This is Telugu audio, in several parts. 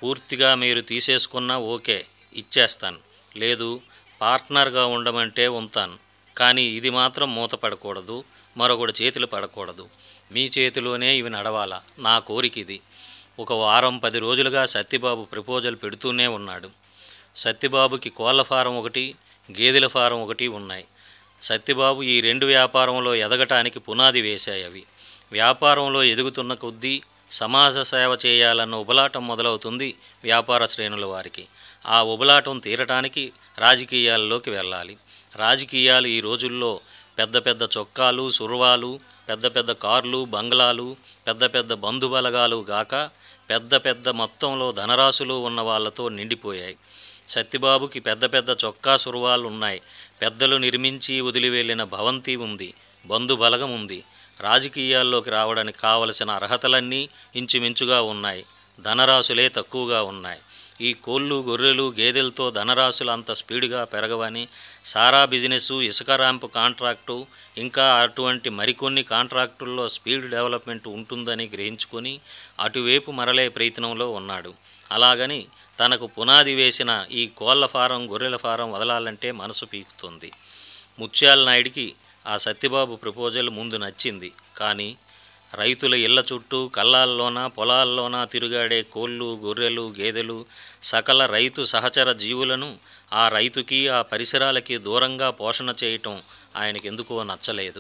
పూర్తిగా మీరు తీసేసుకున్నా ఓకే, ఇచ్చేస్తాను. లేదు పార్ట్నర్గా ఉండమంటే ఉంటాను. కానీ ఇది మాత్రం మూతపడకూడదు, మరొకటి చేతులు పడకూడదు. మీ చేతిలోనే ఇవి నడవాలా. నా కోరిక ఇది. ఒక వారం 10 రోజులుగా సత్యబాబు ప్రపోజల్ పెడుతూనే ఉన్నాడు. సత్యబాబుకి కోళ్ల ఫారం ఒకటి, గేదెల ఫారం ఒకటి ఉన్నాయి. సత్యబాబు ఈ 2 వ్యాపారంలో ఎదగటానికి పునాది వేశాయి. అవి వ్యాపారంలో ఎదుగుతున్న కొద్దీ సమాజ సేవ చేయాలన్న ఉబలాటం మొదలవుతుంది వ్యాపార శ్రేణుల వారికి. ఆ ఉబలాటం తీరటానికి రాజకీయాల్లోకి వెళ్ళాలి. రాజకీయాలు ఈ రోజుల్లో పెద్ద పెద్ద చొక్కాలు, సుర్వాలు, పెద్ద పెద్ద కార్లు, బంగ్లాలు, పెద్ద పెద్ద బంధుబలగాలు గాక పెద్ద పెద్ద మొత్తంలో ధనరాశులు ఉన్న వాళ్లతో నిండిపోయాయి. సత్యబాబుకి పెద్ద పెద్ద చొక్కా సుర్వాలు ఉన్నాయి. పెద్దలు నిర్మించి వదిలివెళ్ళిన భవంతి ఉంది, బంధుబలగం ఉంది. రాజకీయాల్లోకి రావడానికి కావలసిన అర్హతలన్నీ ఇంచుమించుగా ఉన్నాయి. ధనరాశులే తక్కువగా ఉన్నాయి. ఈ కోళ్ళు, గొర్రెలు, గేదెలతో ధనరాశులు అంత స్పీడ్గా పెరగవని, సారా బిజినెస్సు, ఇసుక ర్యాంపు కాంట్రాక్టు, ఇంకా అటువంటి మరికొన్ని కాంట్రాక్టుల్లో స్పీడ్ డెవలప్మెంట్ ఉంటుందని గ్రహించుకొని అటువైపు మరలే ప్రయత్నంలో ఉన్నాడు. అలాగని తనకు పునాది వేసిన ఈ కోళ్ల ఫారం, గొర్రెల ఫారం వదలాలంటే మనసు పీకుతుంది. ముత్యాల నాయుడికి ఆ సత్యబాబు ప్రపోజల్ ముందు నచ్చింది. కానీ రైతుల ఇళ్ల చుట్టూ, కళ్ళాల్లోన, పొలాల్లోన తిరుగాడే కోళ్ళు, గొర్రెలు, గేదెలు, సకల రైతు సహచర జీవులను ఆ రైతుకి, ఆ పరిసరాలకి దూరంగా పోషణ చేయటం ఆయనకెందుకో నచ్చలేదు.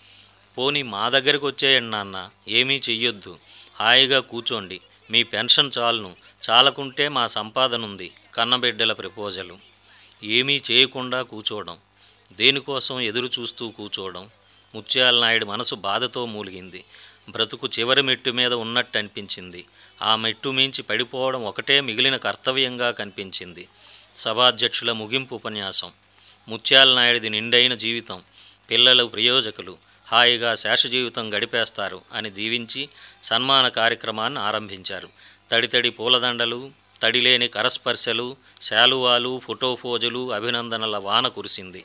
పోనీ మా దగ్గరికి వచ్చేయండి నాన్న, ఏమీ చెయ్యొద్దు, హాయిగా కూర్చోండి, మీ పెన్షన్ చాలును, చాలకుంటే మా సంపాదనుంది. కన్నబిడ్డల ప్రపోజలు. ఏమీ చేయకుండా కూర్చోవడం, దేనికోసం ఎదురు చూస్తూ కూర్చోవడం. ముత్యాల నాయుడు మనసు బాధతో మూలిగింది. బ్రతుకు చివరి మెట్టు మీద ఉన్నట్టు అనిపించింది. ఆ మెట్టు మించి పడిపోవడం ఒకటే మిగిలిన కర్తవ్యంగా కనిపించింది. సభాధ్యక్షుల ముగింపు ఉపన్యాసం. ముత్యాల నాయుడిది నిండైన జీవితం, పిల్లలు ప్రయోజకులు, హాయిగా శేష జీవితం గడిపేస్తారు అని దీవించి సన్మాన కార్యక్రమాన్ని ఆరంభించారు. తడితడి పూలదండలు, తడిలేని కరస్పర్శలు, శాలువాలు, ఫోటోఫోజులు, అభినందనల వాన కురిసింది.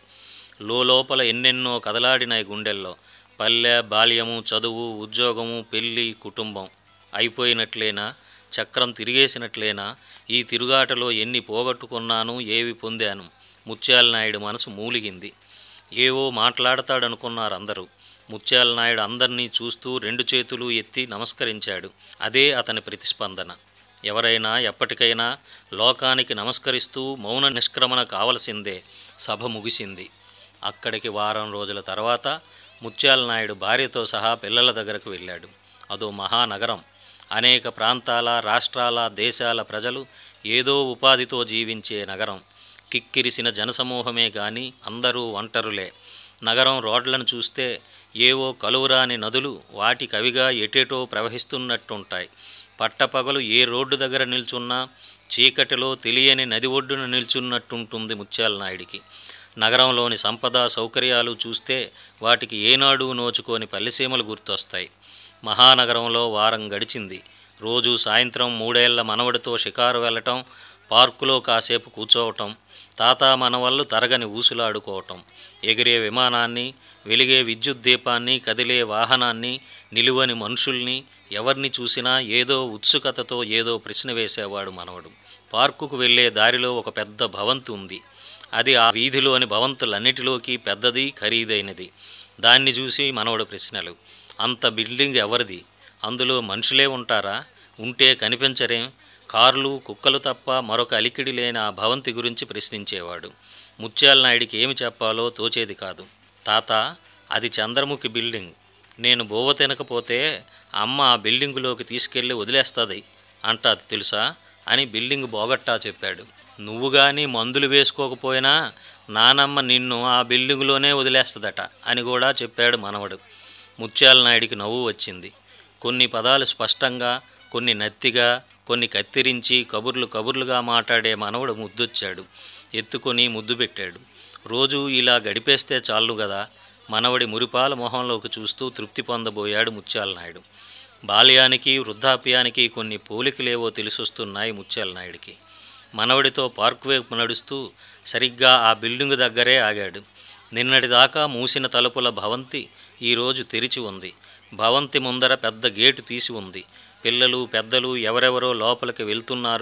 లోపల ఎన్నెన్నో కదలాడినాయి గుండెల్లో. పల్లె, బాల్యము, చదువు, ఉద్యోగము, పెళ్ళి, కుటుంబం అయిపోయినట్లేనా? చక్రం తిరిగేసినట్లేనా? ఈ తిరుగాటలో ఎన్ని పోగొట్టుకున్నాను, ఏవి పొందాను? ముత్యాల నాయుడు మనసు మూలిగింది. ఏవో మాట్లాడతాడనుకున్నారు అందరూ. ముత్యాల నాయుడు అందరినీ చూస్తూ 2 చేతులు ఎత్తి నమస్కరించాడు. అదే అతని ప్రతిస్పందన. ఎవరైనా ఎప్పటికైనా లోకానికి నమస్కరిస్తూ మౌన నిష్క్రమణ కావలసిందే. సభ ముగిసింది. అక్కడికి వారం రోజుల తర్వాత ముత్యాల నాయుడు భార్యతో సహా పిల్లల దగ్గరకు వెళ్ళాడు. అదో మహానగరం. అనేక ప్రాంతాల, రాష్ట్రాల, దేశాల ప్రజలు ఏదో ఉపాధితో జీవించే నగరం. కిక్కిరిసిన జనసమూహమే గాని అందరూ ఒంటరులే. నగరం రోడ్లను చూస్తే ఏవో కలువురాని నదులు వాటి కవిగా ఎటేటో ప్రవహిస్తున్నట్టుంటాయి. పట్టపగలు ఏ రోడ్డు దగ్గర నిల్చున్నా చీకటిలో తెలియని నది ఒడ్డున నిల్చున్నట్టుంటుంది ముత్యాల నాయుడికి. నగరంలోని సంపద సౌకర్యాలు చూస్తే వాటికి ఏనాడు నోచుకోని పల్లెసీమలు గుర్తొస్తాయి. మహానగరంలో వారం గడిచింది. రోజు సాయంత్రం 3 ఏళ్ల మనవడితో షికారు వెళ్ళటం, పార్కులో కాసేపు కూర్చోవటం, తాత మనవళ్ళు తరగని ఊసులాడుకోవటం, ఎగిరే విమానాన్ని, వెలిగే విద్యుత్ దీపాన్ని, కదిలే వాహనాన్ని, నిలువని మనుషుల్ని, ఎవరిని చూసినా ఏదో ఉత్సుకతతో ఏదో ప్రశ్న వేసేవాడు మనవడు. పార్కుకు వెళ్లే దారిలో ఒక పెద్ద భవంతి ఉంది. అది ఆ వీధిలోని భవంతులన్నిటిలోకి పెద్దది, ఖరీదైనది. దాన్ని చూసి మనవడు ప్రశ్నలు. అంత బిల్డింగ్ ఎవరిది? అందులో మనుషులే ఉంటారా? ఉంటే కనిపించరేం? కార్లు, కుక్కలు తప్ప మరొక అలికిడి లేని ఆ భవంతి గురించి ప్రశ్నించేవాడు. ముత్యాల నాయుడికి ఏమి చెప్పాలో తోచేది కాదు. తాత, అది చంద్రముఖి బిల్డింగ్. నేను బోవ తినకపోతే అమ్మ ఆ బిల్డింగులోకి తీసుకెళ్ళి వదిలేస్తుంది అంటాది తెలుసా అని బిల్డింగ్ బోగట్టా చెప్పాడు. నువ్వు కానీ మందులు వేసుకోకపోయినా నానమ్మ నిన్ను ఆ బిల్డింగులోనే వదిలేస్తుందట అని కూడా చెప్పాడు మనవడు. ముత్యాల నాయుడికి నవ్వు వచ్చింది. కొన్ని పదాలు స్పష్టంగా, కొన్ని నత్తిగా, కొన్ని కత్తిరించి కబుర్లుగా మాట్లాడే మనవడు ముద్దొచ్చాడు. ఎత్తుకొని ముద్దు పెట్టాడు. రోజు ఇలా గడిపేస్తే చాలు గదా. మనవడి మురిపాల మొహంలోకి చూస్తూ తృప్తి పొందబోయాడు ముత్యాల నాయుడు. బాల్యానికి, వృద్ధాప్యానికి కొన్ని పోలికలేవో తెలిసొస్తున్నాయి ముత్యాల నాయుడికి. మనవడితో పార్క్ వైపు నడుస్తూ సరిగ్గా ఆ బిల్డింగు దగ్గరే ఆగాడు. నిన్నటిదాకా మూసిన తలుపుల భవంతి ఈరోజు తెరిచి ఉంది. భవంతి ముందర పెద్ద గేటు తీసి ఉంది. పిల్లలు, పెద్దలు ఎవరెవరో లోపలికి వెళ్తున్నారు.